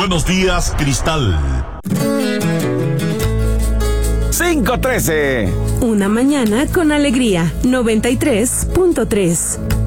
Buenos días, Cristal. 5:13. Una mañana con alegría. 93.3.